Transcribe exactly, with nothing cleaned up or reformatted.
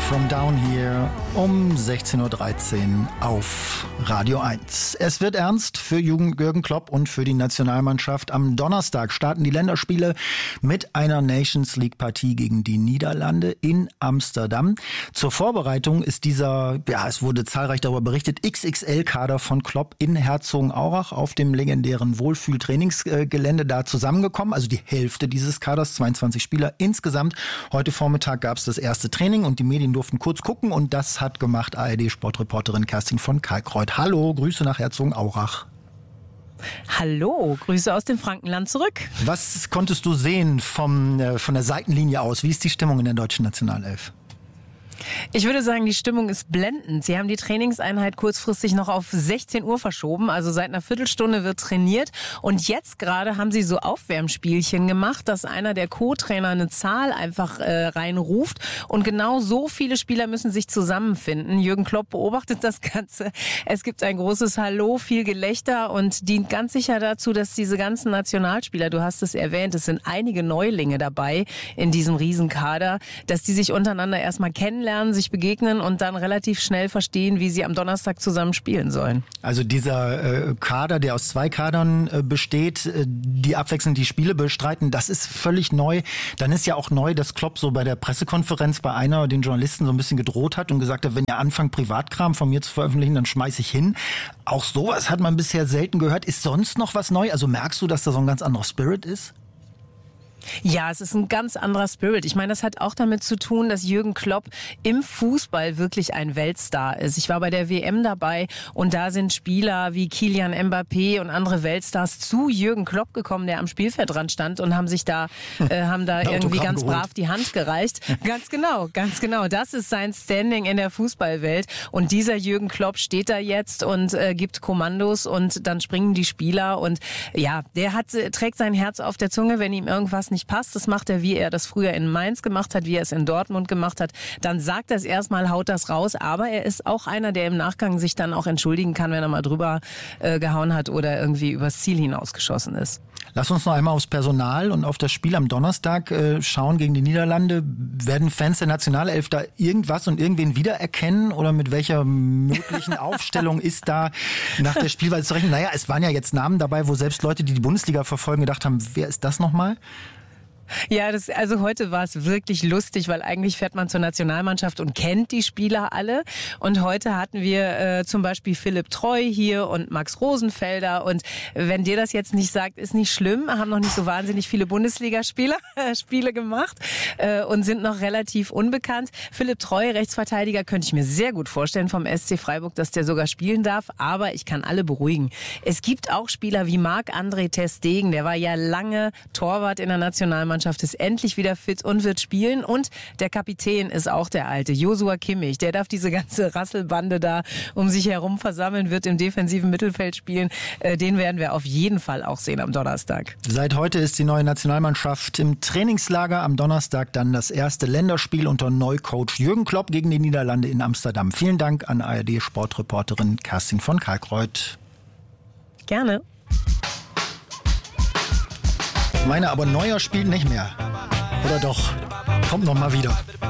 From Down Here um sechzehn Uhr dreizehn auf Radio eins. Es wird ernst für Jürgen Klopp und für die Nationalmannschaft. Am Donnerstag starten die Länderspiele mit einer Nations League Partie gegen die Niederlande in Amsterdam. Zur Vorbereitung ist dieser, ja, es wurde zahlreich darüber berichtet, X X L-Kader von Klopp in Herzogenaurach auf dem legendären Wohlfühl-Trainingsgelände da zusammengekommen. Also die Hälfte dieses Kaders, zweiundzwanzig Spieler insgesamt. Heute Vormittag gab es das erste Training und die Medien durften kurz gucken und das hat gemacht A R D-Sportreporterin Kerstin von Kalkreuth. Hallo, Grüße nach Herzogenaurach. Hallo, Grüße aus dem Frankenland zurück. Was konntest du sehen vom, äh, von der Seitenlinie aus? Wie ist die Stimmung in der deutschen Nationalelf? Ich würde sagen, die Stimmung ist blendend. Sie haben die Trainingseinheit kurzfristig noch auf sechzehn Uhr verschoben. Also seit einer Viertelstunde wird trainiert. Und jetzt gerade haben sie so Aufwärmspielchen gemacht, dass einer der Co-Trainer eine Zahl einfach äh, reinruft. Und genau so viele Spieler müssen sich zusammenfinden. Jürgen Klopp beobachtet das Ganze. Es gibt ein großes Hallo, viel Gelächter und dient ganz sicher dazu, dass diese ganzen Nationalspieler, du hast es erwähnt, es sind einige Neulinge dabei in diesem Riesenkader, dass die sich untereinander erstmal kennenlernen, sich begegnen und dann relativ schnell verstehen, wie sie am Donnerstag zusammen spielen sollen. Also dieser äh, Kader, der aus zwei Kadern äh, besteht, äh, die abwechselnd die Spiele bestreiten, das ist völlig neu. Dann ist ja auch neu, dass Klopp so bei der Pressekonferenz bei einer den Journalisten so ein bisschen gedroht hat und gesagt hat, wenn ihr anfangt, Privatkram von mir zu veröffentlichen, dann schmeiß ich hin. Auch sowas hat man bisher selten gehört. Ist sonst noch was neu? Also merkst du, dass da so ein ganz anderer Spirit ist? Ja, es ist ein ganz anderer Spirit. Ich meine, das hat auch damit zu tun, dass Jürgen Klopp im Fußball wirklich ein Weltstar ist. Ich war bei der W M dabei und da sind Spieler wie Kylian Mbappé und andere Weltstars zu Jürgen Klopp gekommen, der am Spielfeldrand stand und haben sich da, äh, haben da irgendwie ganz geholt. brav die Hand gereicht. Ganz genau, ganz genau. Das ist sein Standing in der Fußballwelt. Und dieser Jürgen Klopp steht da jetzt und äh, gibt Kommandos und dann springen die Spieler und ja, der hat, trägt sein Herz auf der Zunge, wenn ihm irgendwas nicht passt. Das macht er, wie er das früher in Mainz gemacht hat, wie er es in Dortmund gemacht hat. Dann sagt er es erstmal, haut das raus. Aber er ist auch einer, der im Nachgang sich dann auch entschuldigen kann, wenn er mal drüber äh, gehauen hat oder irgendwie übers Ziel hinausgeschossen ist. Lass uns noch einmal aufs Personal und auf das Spiel am Donnerstag äh, schauen gegen die Niederlande. Werden Fans der Nationalelf da irgendwas und irgendwen wiedererkennen oder mit welcher möglichen Aufstellung ist da nach der Spielweise zu rechnen? Naja, es waren ja jetzt Namen dabei, wo selbst Leute, die die Bundesliga verfolgen, gedacht haben, wer ist das nochmal? Ja, das, also heute war es wirklich lustig, weil eigentlich fährt man zur Nationalmannschaft und kennt die Spieler alle. Und heute hatten wir äh, zum Beispiel Philipp Treu hier und Max Rosenfelder. Und wenn dir das jetzt nicht sagt, ist nicht schlimm. Haben noch nicht so wahnsinnig viele Bundesligaspieler äh, Spiele gemacht äh, und sind noch relativ unbekannt. Philipp Treu, Rechtsverteidiger, könnte ich mir sehr gut vorstellen vom S C Freiburg, dass der sogar spielen darf. Aber ich kann alle beruhigen. Es gibt auch Spieler wie Marc-André ter Stegen, der war ja lange Torwart in der Nationalmannschaft. Ist endlich wieder fit und wird spielen. Und der Kapitän ist auch der alte, Joshua Kimmich. Der darf diese ganze Rasselbande da um sich herum versammeln, wird im defensiven Mittelfeld spielen. Den werden wir auf jeden Fall auch sehen am Donnerstag. Seit heute ist die neue Nationalmannschaft im Trainingslager. Am Donnerstag dann das erste Länderspiel unter Neucoach Jürgen Klopp gegen die Niederlande in Amsterdam. Vielen Dank an A R D-Sportreporterin Kerstin von Kalkreuth. Gerne. Ich meine, aber Neuer spielt nicht mehr. Oder doch? Kommt noch mal wieder.